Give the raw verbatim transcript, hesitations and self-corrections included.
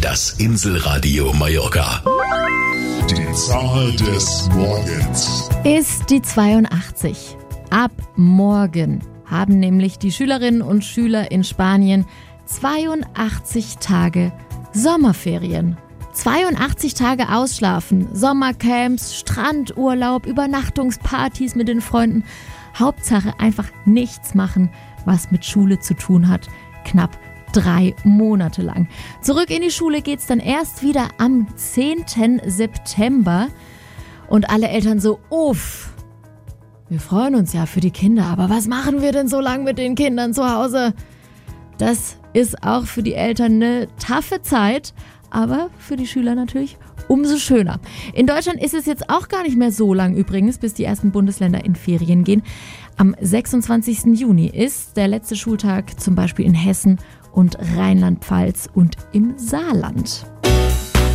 Das Inselradio Mallorca. Die Zahl des Morgens ist die zweiundachtzig. Ab morgen haben nämlich die Schülerinnen und Schüler in Spanien zweiundachtzig Tage Sommerferien. zweiundachtzig Tage ausschlafen, Sommercamps, Strandurlaub, Übernachtungspartys mit den Freunden. Hauptsache einfach nichts machen, was mit Schule zu tun hat. Knapp drei Monate lang. Zurück in die Schule geht's dann erst wieder am zehnten September. Und alle Eltern so, uff, wir freuen uns ja für die Kinder, aber was machen wir denn so lange mit den Kindern zu Hause? Das ist auch für die Eltern eine taffe Zeit, aber für die Schüler natürlich umso schöner. In Deutschland ist es jetzt auch gar nicht mehr so lang übrigens, bis die ersten Bundesländer in Ferien gehen. Am sechsundzwanzigsten Juni ist der letzte Schultag zum Beispiel in Hessen und Rheinland-Pfalz und im Saarland.